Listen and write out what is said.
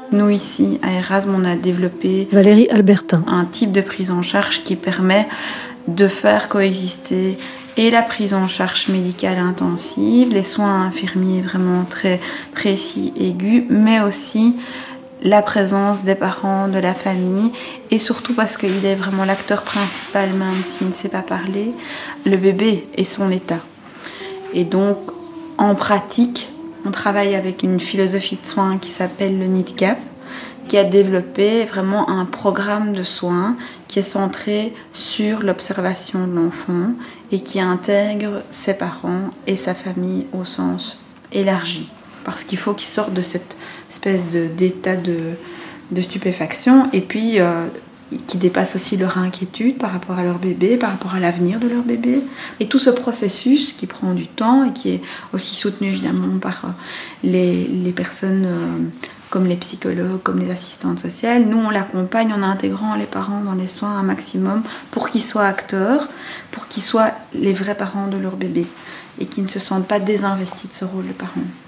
Nous, ici, à Erasme, on a développé Valérie Albertin. Un type de prise en charge qui permet de faire coexister et la prise en charge médicale intensive, les soins infirmiers vraiment très précis, aigus, mais aussi la présence des parents, de la famille, et surtout parce qu'il est vraiment l'acteur principal, même s'il ne sait pas parler, le bébé et son état. Et donc, en pratique, on travaille avec une philosophie de soins qui s'appelle le NIDCAP, qui a développé vraiment un programme de soins qui est centré sur l'observation de l'enfant et qui intègre ses parents et sa famille au sens élargi. Parce qu'il faut qu'ils sortent de cette espèce d'état de stupéfaction et puis qui dépassent aussi leur inquiétude par rapport à leur bébé, par rapport à l'avenir de leur bébé. Et tout ce processus qui prend du temps et qui est aussi soutenu évidemment par les personnes comme les psychologues, comme les assistantes sociales. Nous, on l'accompagne en intégrant les parents dans les soins un maximum pour qu'ils soient acteurs, pour qu'ils soient les vrais parents de leur bébé et qu'ils ne se sentent pas désinvestis de ce rôle de parents.